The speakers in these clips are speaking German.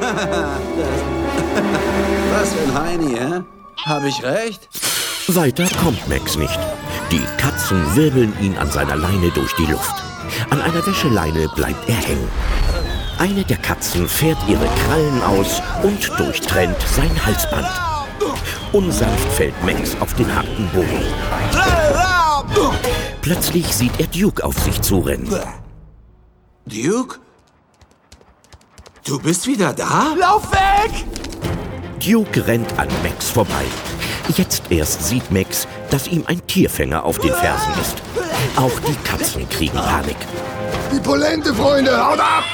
Was für ein Heini, hä? Hab ich recht? Weiter kommt Max nicht. Die Katzen wirbeln ihn an seiner Leine durch die Luft. An einer Wäscheleine bleibt er hängen. Eine der Katzen fährt ihre Krallen aus und durchtrennt sein Halsband. Unsanft fällt Max auf den harten Boden. Plötzlich sieht er Duke auf sich zurennen. Duke? Du bist wieder da? Lauf weg! Duke rennt an Max vorbei. Jetzt erst sieht Max, dass ihm ein Tierfänger auf den Fersen ist. Auch die Katzen kriegen Panik. Die Polente, Freunde, haut ab!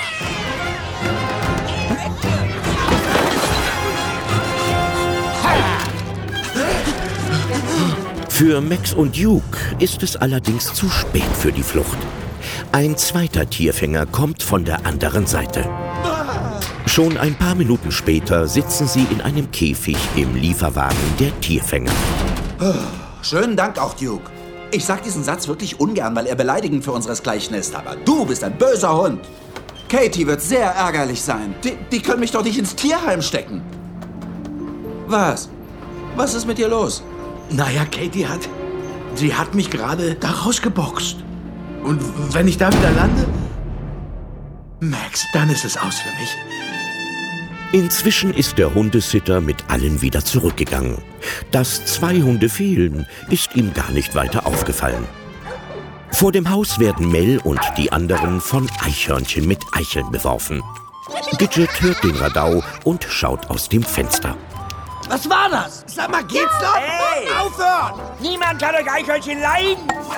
Für Max und Duke ist es allerdings zu spät für die Flucht. Ein zweiter Tierfänger kommt von der anderen Seite. Schon ein paar Minuten später sitzen sie in einem Käfig im Lieferwagen der Tierfänger. Schönen Dank auch, Duke. Ich sag diesen Satz wirklich ungern, weil er beleidigend für unseresgleichen ist. Aber du bist ein böser Hund. Katie wird sehr ärgerlich sein. Die können mich doch nicht ins Tierheim stecken. Was? Was ist mit dir los? Naja, Katie hat mich gerade da rausgeboxt. Und wenn ich da wieder lande, Max, dann ist es aus für mich. Inzwischen ist der Hundesitter mit allen wieder zurückgegangen. Dass 2 Hunde fehlen, ist ihm gar nicht weiter aufgefallen. Vor dem Haus werden Mel und die anderen von Eichhörnchen mit Eicheln beworfen. Gidget hört den Radau und schaut aus dem Fenster. Was war das? Sag mal, geht's noch? Hey! Aufhören! Niemand kann euch Eichhörnchen leiden!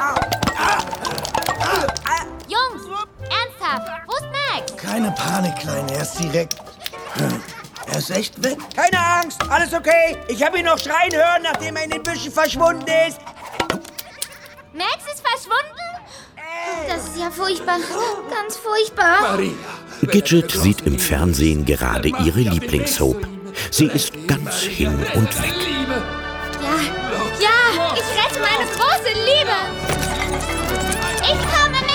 Jungs, ernsthaft, wo ist Max? Keine Panik, Kleine, er ist direkt... Er ist echt weg. Keine Angst, alles okay. Ich habe ihn noch schreien hören, nachdem er in den Büschen verschwunden ist. Max ist verschwunden? Das ist ja furchtbar, ganz furchtbar. Gidget sieht im Fernsehen gerade ihre Lieblingssoap. Sie ist ganz hin und weg. Ja, ich rette meine große Liebe. Ich komme, Max.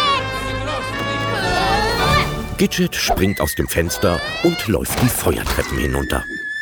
Gidget springt aus dem Fenster und läuft die Feuertreppen hinunter.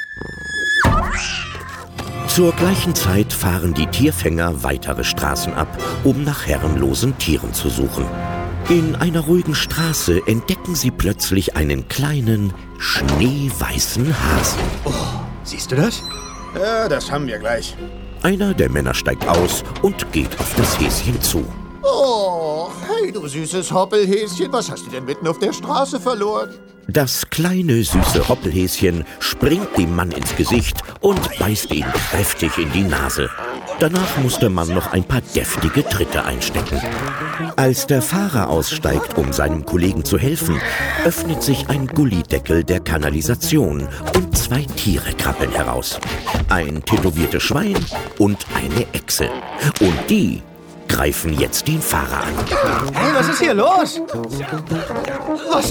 Zur gleichen Zeit fahren die Tierfänger weitere Straßen ab, um nach herrenlosen Tieren zu suchen. In einer ruhigen Straße entdecken sie plötzlich einen kleinen, schneeweißen Hasen. Oh, siehst du das? Ja, das haben wir gleich. Einer der Männer steigt aus und geht auf das Häschen zu. Oh, hey, du süßes Hoppelhäschen, was hast du denn mitten auf der Straße verloren? Das kleine, süße Hoppelhäschen springt dem Mann ins Gesicht und beißt ihn kräftig in die Nase. Danach muss der Mann noch ein paar deftige Tritte einstecken. Als der Fahrer aussteigt, um seinem Kollegen zu helfen, öffnet sich ein Gullideckel der Kanalisation und 2 Tiere krabbeln heraus. Ein tätowiertes Schwein und eine Echse. Und die greifen jetzt den Fahrer an. Hey, was ist hier los? Was?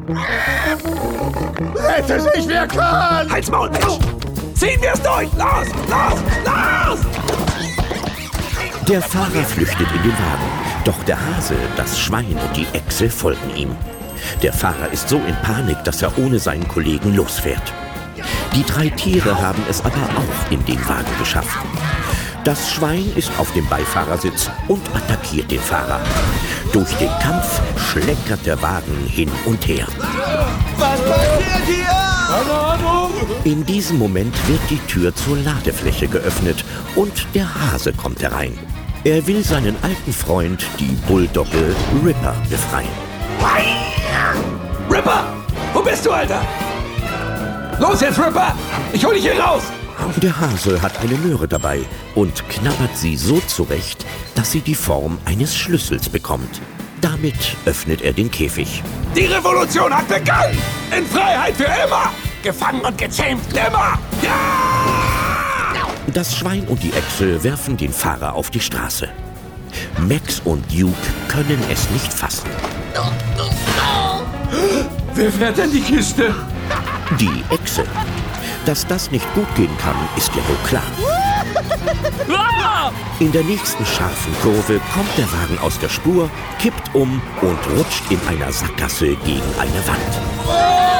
Rette sich, wer kann! Halt's Maul, Mensch! Ziehen wir es durch! Los, los, los! Der Fahrer flüchtet in den Wagen. Doch der Hase, das Schwein und die Echse folgen ihm. Der Fahrer ist so in Panik, dass er ohne seinen Kollegen losfährt. Die 3 Tiere haben es aber auch in den Wagen geschafft. Das Schwein ist auf dem Beifahrersitz und attackiert den Fahrer. Durch den Kampf schleckert der Wagen hin und her. Was passiert hier? Keine Ahnung. In diesem Moment wird die Tür zur Ladefläche geöffnet und der Hase kommt herein. Er will seinen alten Freund, die Bulldogge Ripper, befreien. Ripper! Wo bist du, Alter? Los jetzt, Ripper! Ich hol dich hier raus! Der Hase hat eine Möhre dabei und knabbert sie so zurecht, dass sie die Form eines Schlüssels bekommt. Damit öffnet er den Käfig. Die Revolution hat begonnen! In Freiheit für immer! Gefangen und gezähmt nimmer! Ja! Das Schwein und die Echse werfen den Fahrer auf die Straße. Max und Duke können es nicht fassen. Wer fährt denn die Kiste? Die Echse. Dass das nicht gut gehen kann, ist ja wohl klar. In der nächsten scharfen Kurve kommt der Wagen aus der Spur, kippt um und rutscht in einer Sackgasse gegen eine Wand.